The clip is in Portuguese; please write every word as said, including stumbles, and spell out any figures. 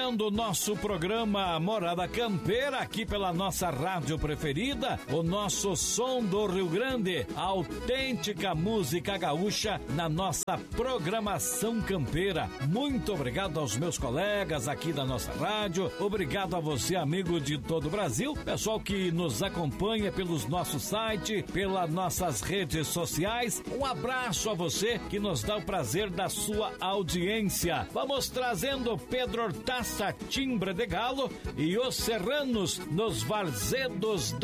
trazendo o nosso programa Morada Campeira aqui pela nossa rádio preferida, o nosso som do Rio Grande, a autêntica música gaúcha na nossa programação campeira. Muito obrigado aos meus colegas aqui da nossa rádio, obrigado a você, amigo de todo o Brasil, pessoal que nos acompanha pelos nossos sites, pelas nossas redes sociais. Um abraço a você que nos dá o prazer da sua audiência. Vamos trazendo Pedro Hortaça, Timbre de Galo, e os Serranos nos Varzedos